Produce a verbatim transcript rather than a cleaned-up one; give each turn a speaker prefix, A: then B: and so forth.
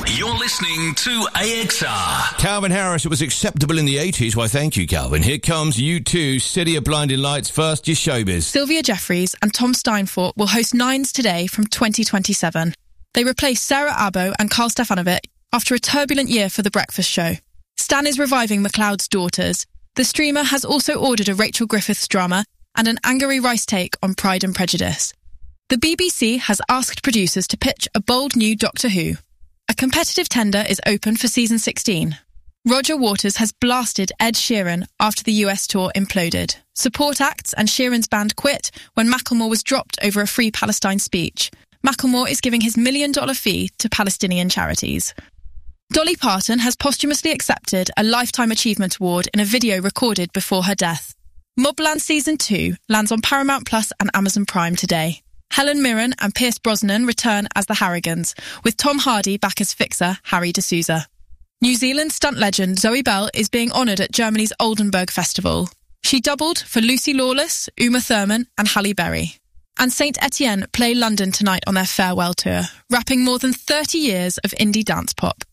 A: You're listening to A X R.
B: Calvin Harris, it was acceptable in the eighties. Why, thank you, Calvin. Here comes U two, City of Blinding Lights. First, your showbiz.
C: Sylvia Jeffreys and Tom Steinfort will host Nines today from twenty twenty-seven. They replace Sarah Abbo and Carl Stefanovic after a turbulent year for The Breakfast Show. Stan is reviving McLeod's Daughters. The streamer has also ordered a Rachel Griffiths drama and an Angourie Rice take on Pride and Prejudice. The B B C has asked producers to pitch a bold new Doctor Who. A competitive tender is open for season sixteen. Roger Waters has blasted Ed Sheeran after the U S tour imploded. Support acts and Sheeran's band quit when Macklemore was dropped over a Free Palestine speech. Macklemore is giving his million-dollar fee to Palestinian charities. Dolly Parton has posthumously accepted a Lifetime Achievement Award in a video recorded before her death. Mobland Season two lands on Paramount Plus and Amazon Prime today. Helen Mirren and Pierce Brosnan return as the Harrigans, with Tom Hardy back as fixer Harry D'Souza. New Zealand stunt legend Zoe Bell is being honoured at Germany's Oldenburg Festival. She doubled for Lucy Lawless, Uma Thurman and Halle Berry. And Saint Etienne play London tonight on their farewell tour, wrapping more than thirty years of indie dance pop.